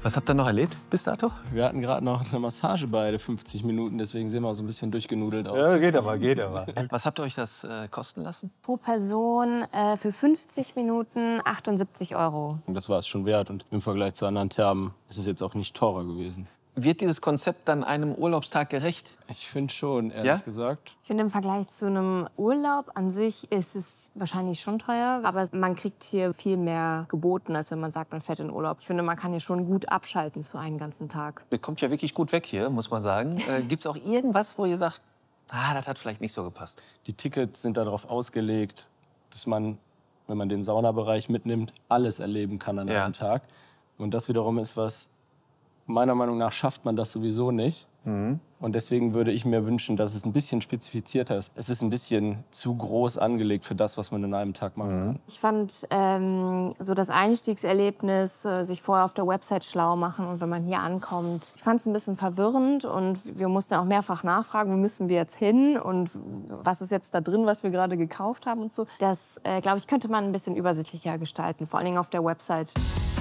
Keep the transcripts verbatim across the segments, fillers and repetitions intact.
Was habt ihr noch erlebt bis dato? Wir hatten gerade noch eine Massage beide, fünfzig Minuten, deswegen sehen wir auch so ein bisschen durchgenudelt aus. Ja, geht aber, geht aber. Was habt ihr euch das äh, kosten lassen? Pro Person äh, für fünfzig Minuten achtundsiebzig Euro. Und das war es schon wert und im Vergleich zu anderen Thermen ist es jetzt auch nicht teurer gewesen. Wird dieses Konzept dann einem Urlaubstag gerecht? Ich finde schon, ehrlich Ja? gesagt. Ich finde, im Vergleich zu einem Urlaub an sich ist es wahrscheinlich schon teuer. Aber man kriegt hier viel mehr geboten, als wenn man sagt, man fährt in Urlaub. Ich finde, man kann hier schon gut abschalten für einen ganzen Tag. Ihr kommt ja wirklich gut weg hier, muss man sagen. Äh, Gibt es auch irgendwas, wo ihr sagt, ah, das hat vielleicht nicht so gepasst? Die Tickets sind darauf ausgelegt, dass man, wenn man den Saunabereich mitnimmt, alles erleben kann an Ja. einem Tag. Und das wiederum ist was, meiner Meinung nach schafft man das sowieso nicht. Mhm. Und deswegen würde ich mir wünschen, dass es ein bisschen spezifizierter ist. Es ist ein bisschen zu groß angelegt für das, was man in einem Tag machen kann. Ich fand ähm, so das Einstiegserlebnis, äh, sich vorher auf der Website schlau machen und wenn man hier ankommt. Ich fand es ein bisschen verwirrend und wir mussten auch mehrfach nachfragen, wo müssen wir jetzt hin und was ist jetzt da drin, was wir gerade gekauft haben und so. Das, äh, glaube ich, könnte man ein bisschen übersichtlicher gestalten, vor allen Dingen auf der Website.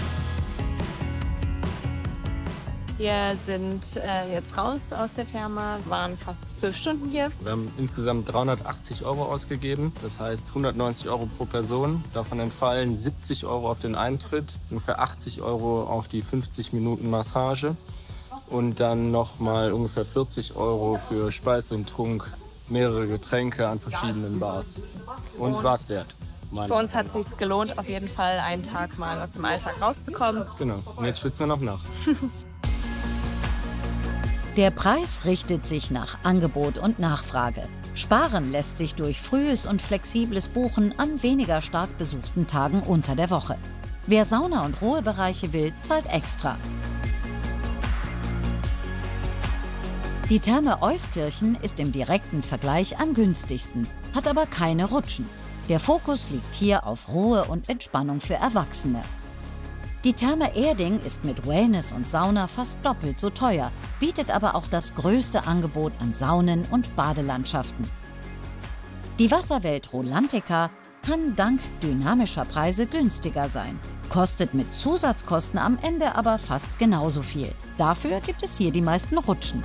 Wir sind äh, jetzt raus aus der Therme, waren fast zwölf Stunden hier. Wir haben insgesamt dreihundertachtzig Euro ausgegeben, das heißt hundertneunzig Euro pro Person. Davon entfallen siebzig Euro auf den Eintritt, ungefähr achtzig Euro auf die fünfzig Minuten Massage und dann noch mal ungefähr vierzig Euro für Speise und Trunk, mehrere Getränke an verschiedenen Bars. Und es war es wert. Für uns hat es sich gelohnt, auf jeden Fall einen Tag mal aus dem Alltag rauszukommen. Genau, und jetzt schwitzen wir noch nach. Der Preis richtet sich nach Angebot und Nachfrage. Sparen lässt sich durch frühes und flexibles Buchen an weniger stark besuchten Tagen unter der Woche. Wer Sauna- und Ruhebereiche will, zahlt extra. Die Therme Euskirchen ist im direkten Vergleich am günstigsten, hat aber keine Rutschen. Der Fokus liegt hier auf Ruhe und Entspannung für Erwachsene. Die Therme Erding ist mit Wellness und Sauna fast doppelt so teuer, bietet aber auch das größte Angebot an Saunen und Badelandschaften. Die Wasserwelt Rolantica kann dank dynamischer Preise günstiger sein, kostet mit Zusatzkosten am Ende aber fast genauso viel. Dafür gibt es hier die meisten Rutschen.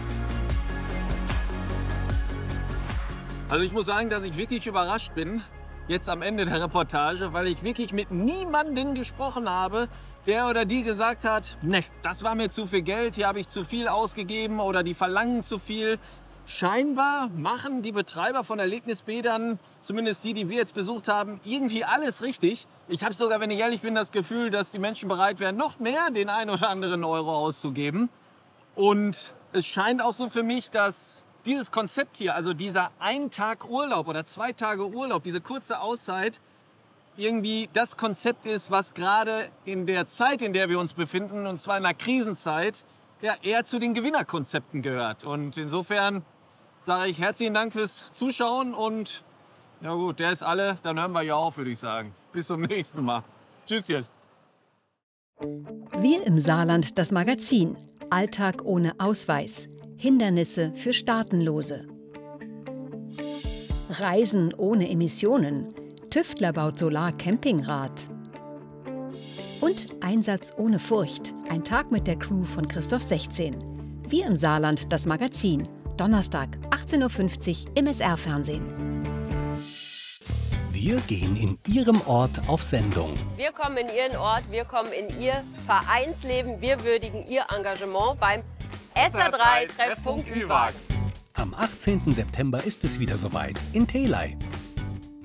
Also ich muss sagen, dass ich wirklich überrascht bin, jetzt am Ende der Reportage, weil ich wirklich mit niemandem gesprochen habe, der oder die gesagt hat, ne, das war mir zu viel Geld, hier habe ich zu viel ausgegeben oder die verlangen zu viel. Scheinbar machen die Betreiber von Erlebnisbädern, zumindest die, die wir jetzt besucht haben, irgendwie alles richtig. Ich habe sogar, wenn ich ehrlich bin, das Gefühl, dass die Menschen bereit wären, noch mehr den einen oder anderen Euro auszugeben. Und es scheint auch so für mich, dass dieses Konzept hier, also dieser ein Tag Urlaub oder zwei Tage Urlaub, diese kurze Auszeit, irgendwie das Konzept ist, was gerade in der Zeit, in der wir uns befinden, und zwar in einer Krisenzeit, ja, eher zu den Gewinnerkonzepten gehört. Und insofern sage ich herzlichen Dank fürs Zuschauen und ja gut, der ist alle, dann hören wir ja auf, würde ich sagen. Bis zum nächsten Mal. Tschüss jetzt. Wir im Saarland, das Magazin. Alltag ohne Ausweis. Hindernisse für Staatenlose. Reisen ohne Emissionen. Tüftler baut Solar-Campingrad. Und Einsatz ohne Furcht. Ein Tag mit der Crew von Christoph sechzehn. Wir im Saarland, das Magazin. Donnerstag, achtzehn Uhr fünfzig im S R-Fernsehen. Wir gehen in Ihrem Ort auf Sendung. Wir kommen in Ihren Ort, wir kommen in Ihr Vereinsleben, wir würdigen Ihr Engagement beim S R drei Treffpunkt Ü-Wagen. Am achtzehnten September ist es wieder soweit in Telei.